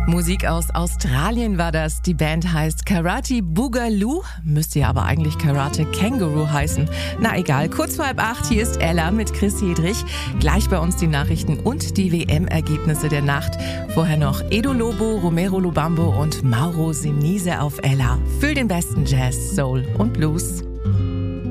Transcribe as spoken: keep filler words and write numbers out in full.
Musik aus Australien war das. Die Band heißt Karate Boogaloo, müsste ja aber eigentlich Karate Kangaroo heißen. Na egal, kurz vor halb acht, hier ist Ella mit Chris Hedrich. Gleich bei uns die Nachrichten und die W M-Ergebnisse der Nacht. Vorher noch Edo Lobo, Romero Lubambo und Mauro Sinise auf Ella. Für den besten Jazz, Soul und Blues.